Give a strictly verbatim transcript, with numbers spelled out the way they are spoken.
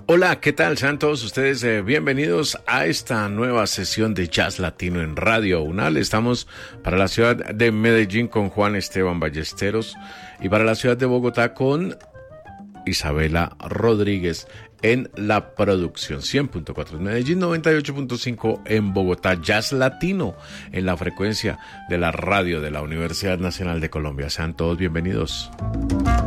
Hola, ¿qué tal? Sean todos ustedes eh, bienvenidos a esta nueva sesión de Jazz Latino en Radio UNAL. Estamos para la ciudad de Medellín con Juan Esteban Ballesteros y para la ciudad de Bogotá con Isabela Rodríguez en la producción. Cien punto cuatro en Medellín, noventa y ocho punto cinco en Bogotá. Jazz Latino en la frecuencia de la radio de la Universidad Nacional de Colombia. Sean todos bienvenidos.